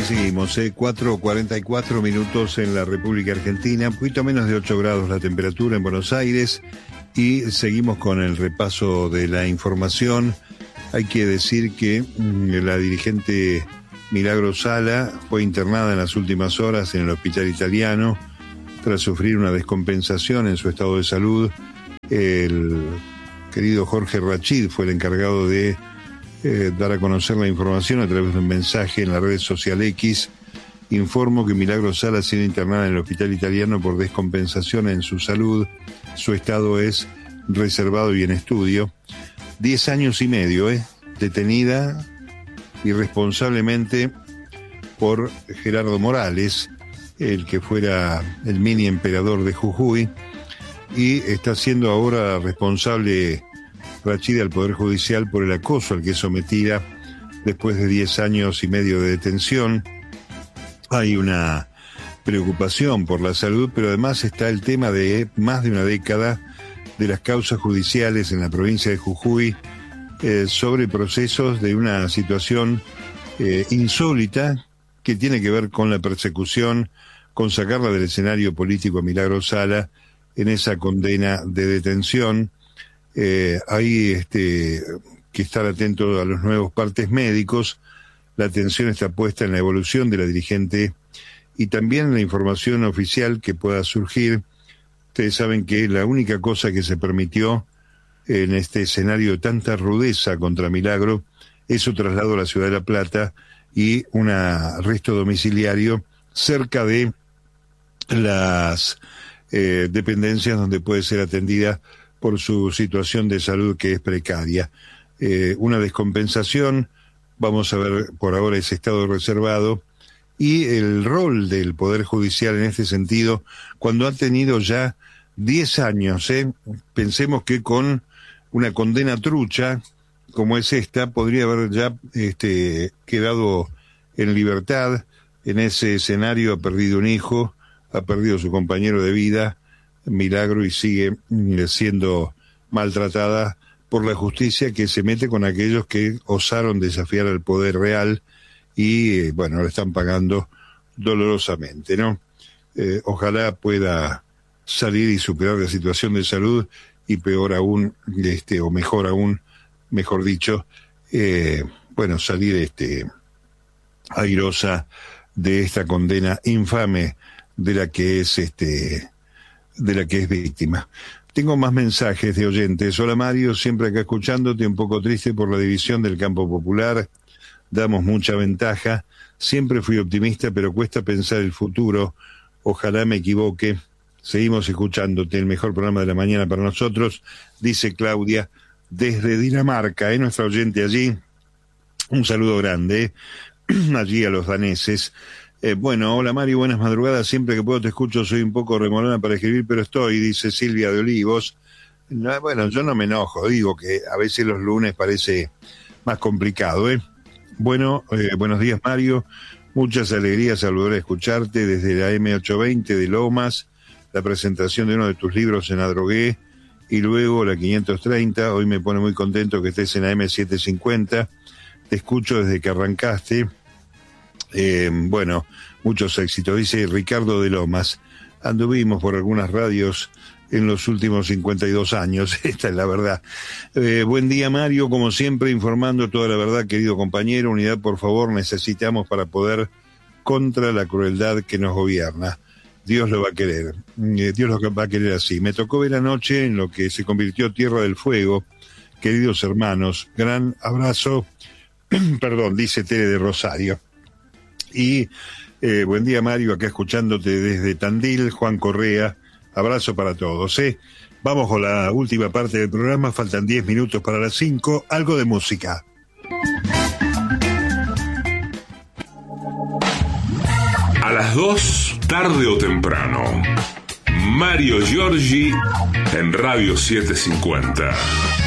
seguimos, 4:44 minutos en la República Argentina, un poquito menos de 8 grados la temperatura en Buenos Aires, y seguimos con el repaso de la información. Hay que decir que la dirigente Milagros Sala fue internada en las últimas horas en el hospital italiano tras sufrir una descompensación en su estado de salud. El querido Jorge Rachid fue el encargado de dar a conocer la información a través de un mensaje en la red social X. Informo que Milagros Sala ha sido internada en el hospital italiano por descompensación en su salud. Su estado es reservado y en estudio. 10 años y medio, detenida irresponsablemente por Gerardo Morales, el que fuera el mini emperador de Jujuy, y está siendo ahora responsable Rachid al Poder Judicial por el acoso al que es sometida después de 10 años y medio de detención. Hay una preocupación por la salud, pero además está el tema de más de una década de las causas judiciales en la provincia de Jujuy sobre procesos de una situación insólita que tiene que ver con la persecución, con sacarla del escenario político a Milagros Sala en esa condena de detención. Hay que estar atento a los nuevos partes médicos. La atención está puesta en la evolución de la dirigente y también en la información oficial que pueda surgir. Ustedes saben que la única cosa que se permitió en este escenario de tanta rudeza contra Milagro es su traslado a la ciudad de La Plata y un arresto domiciliario cerca de las dependencias donde puede ser atendida por su situación de salud que es precaria. Una descompensación, vamos a ver por ahora ese estado reservado, y el rol del Poder Judicial en este sentido, cuando ha tenido ya 10 años, pensemos que con una condena trucha como es esta, podría haber ya quedado en libertad. En ese escenario ha perdido un hijo, ha perdido su compañero de vida, Milagro, y sigue siendo maltratada por la justicia que se mete con aquellos que osaron desafiar al poder real y, le están pagando dolorosamente, ¿no? Ojalá pueda salir y superar la situación de salud y peor aún, o mejor aún, mejor dicho, salir airosa de esta condena infame de la que es víctima. Tengo más mensajes de oyentes. Hola Mario, siempre acá escuchándote, un poco triste por la división del campo popular. Damos mucha ventaja. Siempre fui optimista, pero cuesta pensar el futuro. Ojalá me equivoque. Seguimos escuchándote, el mejor programa de la mañana para nosotros, dice Claudia desde Dinamarca, nuestra oyente allí. Un saludo grande, allí a los daneses. Hola Mario, buenas madrugadas, siempre que puedo te escucho, soy un poco remolona para escribir, pero estoy, dice Silvia de Olivos. Yo no me enojo, digo que a veces los lunes parece más complicado, buenos días Mario, muchas alegrías al volver a escucharte desde la M820 de Lomas, la presentación de uno de tus libros en Adrogué, y luego la 530, hoy me pone muy contento que estés en la M750, te escucho desde que arrancaste. Muchos éxitos, dice Ricardo de Lomas. Anduvimos por algunas radios en los últimos 52 años, esta es la verdad. Buen día Mario, como siempre informando toda la verdad, querido compañero. Unidad por favor necesitamos para poder contra la crueldad que nos gobierna. Dios lo va a querer, Dios lo va a querer así. Me tocó ver anoche en lo que se convirtió Tierra del Fuego, queridos hermanos, gran abrazo, dice Tere de Rosario. Y buen día Mario, acá escuchándote desde Tandil, Juan Correa, abrazo para todos. Vamos con la última parte del programa, faltan 10 minutos para las 5, algo de música. A las 2, tarde o temprano, Mario Giorgi en Radio 750.